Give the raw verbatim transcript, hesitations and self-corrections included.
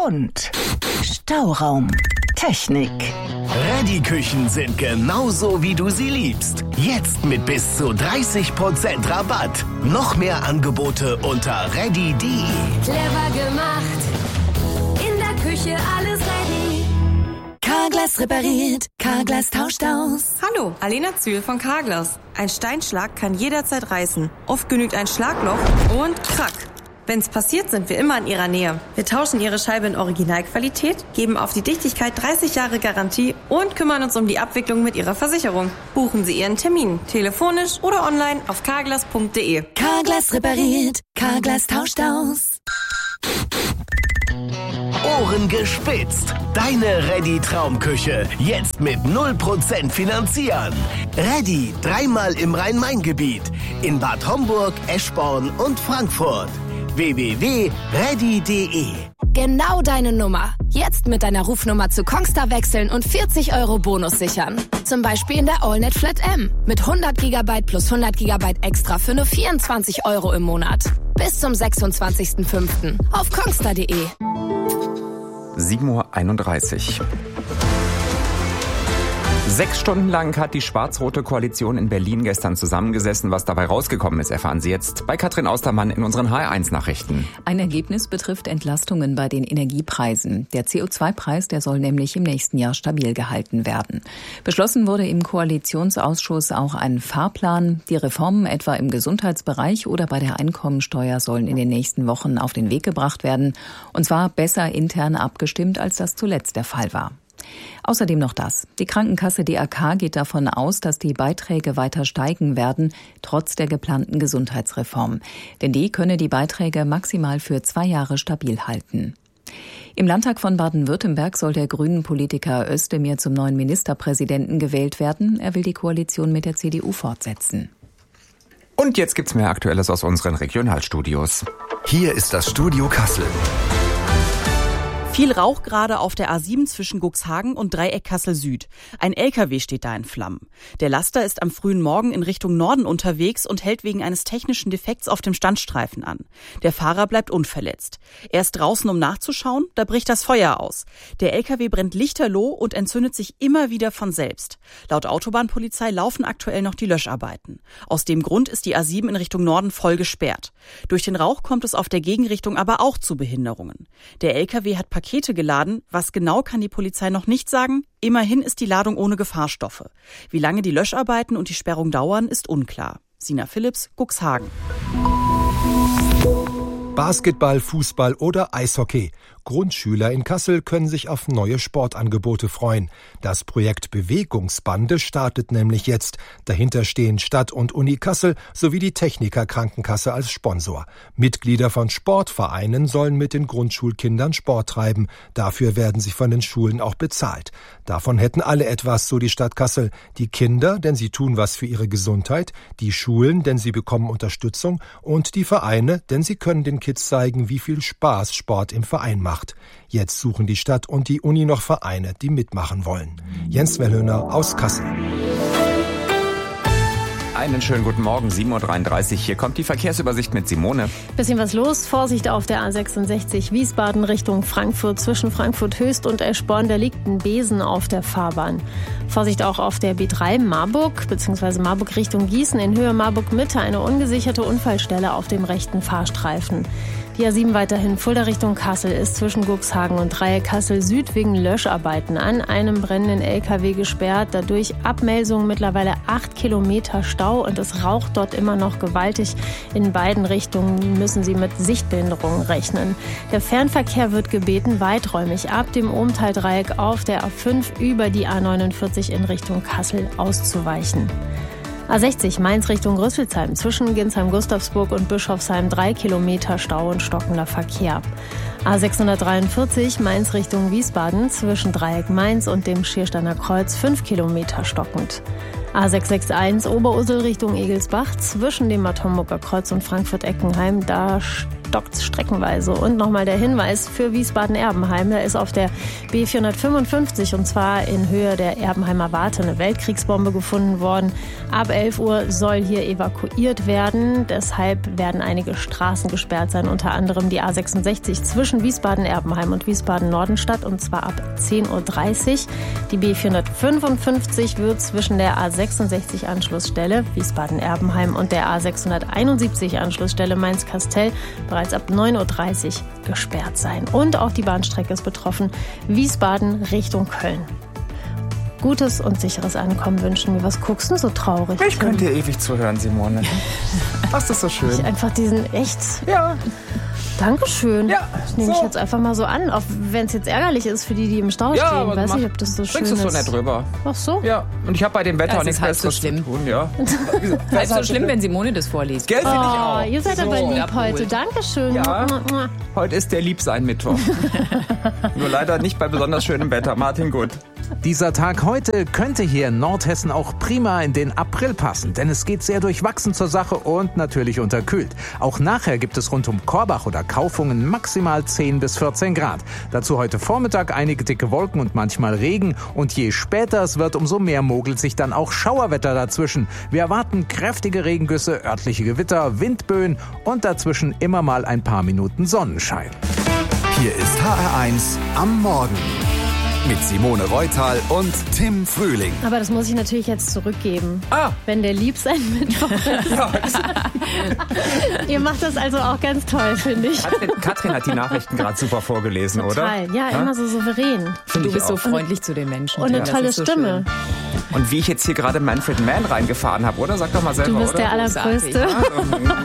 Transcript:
und Stauraum. Technik. Reddy-Küchen sind genauso, wie du sie liebst. Jetzt mit bis zu dreißig Prozent Rabatt. Noch mehr Angebote unter reddy punkt de. Clever gemacht. In der Küche alles ready. Carglass repariert. Carglass tauscht aus. Hallo, Alena Zühl von Carglass. Ein Steinschlag kann jederzeit reißen. Oft genügt ein Schlagloch und krack. Wenn's passiert, sind wir immer in Ihrer Nähe. Wir tauschen Ihre Scheibe in Originalqualität, geben auf die Dichtigkeit dreißig Jahre Garantie und kümmern uns um die Abwicklung mit Ihrer Versicherung. Buchen Sie Ihren Termin, telefonisch oder online auf carglass punkt de. Carglass repariert. Carglass tauscht aus. Ohren gespitzt. Deine Reddy-Traumküche. Jetzt mit null Prozent finanzieren. Reddy dreimal im Rhein-Main-Gebiet. In Bad Homburg, Eschborn und Frankfurt. w w w punkt reddy punkt de. Genau deine Nummer. Jetzt mit deiner Rufnummer zu Kongstar wechseln und vierzig Euro Bonus sichern. Zum Beispiel in der AllNet Flat M. Mit hundert Gigabyte plus hundert Gigabyte extra für nur vierundzwanzig Euro im Monat. Bis zum sechsundzwanzigsten fünften auf kongstar punkt de. sieben Uhr einunddreißig. Sechs Stunden lang hat die schwarz-rote Koalition in Berlin gestern zusammengesessen. Was dabei rausgekommen ist, erfahren Sie jetzt bei Katrin Austermann in unseren H R eins Nachrichten. Ein Ergebnis betrifft Entlastungen bei den Energiepreisen. Der C O zwei Preis, der soll nämlich im nächsten Jahr stabil gehalten werden. Beschlossen wurde im Koalitionsausschuss auch ein Fahrplan. Die Reformen etwa im Gesundheitsbereich oder bei der Einkommensteuer sollen in den nächsten Wochen auf den Weg gebracht werden. Und zwar besser intern abgestimmt, als das zuletzt der Fall war. Außerdem noch das. Die Krankenkasse D A K geht davon aus, dass die Beiträge weiter steigen werden, trotz der geplanten Gesundheitsreform. Denn die könne die Beiträge maximal für zwei Jahre stabil halten. Im Landtag von Baden-Württemberg soll der Grünen-Politiker Özdemir zum neuen Ministerpräsidenten gewählt werden. Er will die Koalition mit der C D U fortsetzen. Und jetzt gibt's mehr Aktuelles aus unseren Regionalstudios. Hier ist das Studio Kassel. Viel Rauch gerade auf der A sieben zwischen Cuxhagen und Dreieck Kassel Süd. Ein L K W steht da in Flammen. Der Laster ist am frühen Morgen in Richtung Norden unterwegs und hält wegen eines technischen Defekts auf dem Standstreifen an. Der Fahrer bleibt unverletzt. Er ist draußen, um nachzuschauen, da bricht das Feuer aus. Der L K W brennt lichterloh und entzündet sich immer wieder von selbst. Laut Autobahnpolizei laufen aktuell noch die Löscharbeiten. Aus dem Grund ist die A sieben in Richtung Norden voll gesperrt. Durch den Rauch kommt es auf der Gegenrichtung aber auch zu Behinderungen. Der L K W hat Pakete geladen. Was genau, kann die Polizei noch nicht sagen. Immerhin ist die Ladung ohne Gefahrstoffe. Wie lange die Löscharbeiten und die Sperrung dauern, ist unklar. Sina Philipps, Cuxhagen. Basketball, Fußball oder Eishockey. Grundschüler in Kassel können sich auf neue Sportangebote freuen. Das Projekt Bewegungsbande startet nämlich jetzt. Dahinter stehen Stadt und Uni Kassel sowie die Techniker Krankenkasse als Sponsor. Mitglieder von Sportvereinen sollen mit den Grundschulkindern Sport treiben. Dafür werden sie von den Schulen auch bezahlt. Davon hätten alle etwas, so die Stadt Kassel. Die Kinder, denn sie tun was für ihre Gesundheit, die Schulen, denn sie bekommen Unterstützung und die Vereine, denn sie können den Kids zeigen, wie viel Spaß Sport im Verein macht. Jetzt suchen die Stadt und die Uni noch Vereine, die mitmachen wollen. Jens Wellhöhner aus Kassel. Einen schönen guten Morgen, sieben Uhr dreiunddreißig. Hier kommt die Verkehrsübersicht mit Simone. Bisschen was los. Vorsicht auf der A sechsundsechzig Wiesbaden Richtung Frankfurt. Zwischen Frankfurt Höchst und Eschborn, da liegt ein Besen auf der Fahrbahn. Vorsicht auch auf der B drei Marburg bzw. Marburg Richtung Gießen. In Höhe Marburg Mitte eine ungesicherte Unfallstelle auf dem rechten Fahrstreifen. Die A sieben weiterhin Fulda Richtung Kassel ist zwischen Cuxhagen und Dreieck Kassel Süd wegen Löscharbeiten an einem brennenden L K W gesperrt. Dadurch Abmelsungen, mittlerweile acht Kilometer Stau und es raucht dort immer noch gewaltig. In beiden Richtungen müssen Sie mit Sichtbehinderungen rechnen. Der Fernverkehr wird gebeten, weiträumig ab dem Ohmtal-Dreieck auf der A fünf über die A neunundvierzig in Richtung Kassel auszuweichen. A sechzig Mainz Richtung Rüsselsheim zwischen Ginsheim-Gustavsburg und Bischofsheim drei Kilometer Stau und stockender Verkehr. A sechshundertdreiundvierzig Mainz Richtung Wiesbaden zwischen Dreieck Mainz und dem Schiersteiner Kreuz fünf Kilometer stockend. A sechshundereinundsechzig Oberursel Richtung Egelsbach zwischen dem Bad Homburger Kreuz und Frankfurt-Eckenheim, da stockt streckenweise. Und nochmal der Hinweis für Wiesbaden-Erbenheim. Da ist auf der B vierhundertfünfundfünfzig und zwar in Höhe der Erbenheimer Warte eine Weltkriegsbombe gefunden worden. Ab elf Uhr soll hier evakuiert werden. Deshalb werden einige Straßen gesperrt sein, unter anderem die A sechsundsechzig zwischen Wiesbaden-Erbenheim und Wiesbaden-Nordenstadt und zwar ab zehn Uhr dreißig. Die B vierhundertfünfundfünfzig wird zwischen der A sechsundsechzig Anschlussstelle Wiesbaden-Erbenheim und der A sechshunderteinundsiebzig Anschlussstelle Mainz-Kastel bereits ab neun Uhr dreißig gesperrt sein. Und auch die Bahnstrecke ist betroffen, Wiesbaden Richtung Köln. Gutes und sicheres Ankommen wünschen wir. Was guckst du so traurig? Ich könnte dir ewig zuhören, Simone. Das ist so schön. Ich einfach diesen echt... Ja. Dankeschön. Ja, das nehme so. ich jetzt einfach mal so an, auch wenn es jetzt ärgerlich ist für die, die im Stau Ja, stehen. aber Weiß mach- nicht, ob das so schön Bringst ist. du so nicht drüber. Ach so? Ja, und ich habe bei dem Wetter Das auch nichts ist halb so Besseres schlimm. zu tun, ja. Halb so schlimm, wenn Simone das vorliest. Gell, finde ich Oh, auch. ihr seid So. aber lieb Abholt. heute. Dankeschön. Ja. Mua, mua. Heute ist der Liebsein-Mittwoch. Nur leider nicht bei besonders schönem Wetter. Martin, gut. Dieser Tag heute könnte hier in Nordhessen auch prima in den April passen, denn es geht sehr durchwachsen zur Sache und natürlich unterkühlt. Auch nachher gibt es rund um Korbach oder Kaufungen maximal zehn bis vierzehn Grad. Dazu heute Vormittag einige dicke Wolken und manchmal Regen und je später es wird, umso mehr mogelt sich dann auch Schauerwetter dazwischen. Wir erwarten kräftige Regengüsse, örtliche Gewitter, Windböen und dazwischen immer mal ein paar Minuten Sonnenschein. Hier ist H R eins am Morgen mit Simone Reutal und Tim Frühling. Aber das muss ich natürlich jetzt zurückgeben. Ah. Wenn der Liebsein-Mittwoch ist. Ihr macht das also auch ganz toll, finde ich. Katrin, Katrin hat die Nachrichten gerade super vorgelesen, Total. oder? Ja, immer so souverän. Find Du ich bist so auch. freundlich zu den Menschen. Und eine Das tolle ist so Stimme. schön. Und wie ich jetzt hier gerade Manfred Mann reingefahren habe, oder? Sag doch mal selber, Du bist oder? der Allergrößte. Ja,